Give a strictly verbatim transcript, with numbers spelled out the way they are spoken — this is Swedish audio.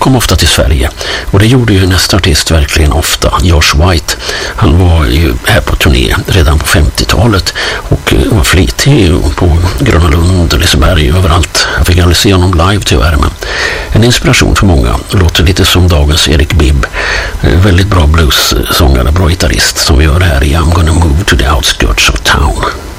kom ofta till Sverige, och det gjorde ju nästa artist verkligen ofta, Josh White. Han var ju här på turné redan på femtiotalet och var flitig på Gröna Lund och Liseberg överallt. Jag fick aldrig se honom live tyvärr, men en inspiration för många. Låter lite som dagens Eric Bibb. Väldigt bra blues-sångare, bra gitarrist som vi gör här i I'm gonna move to the outskirts of town.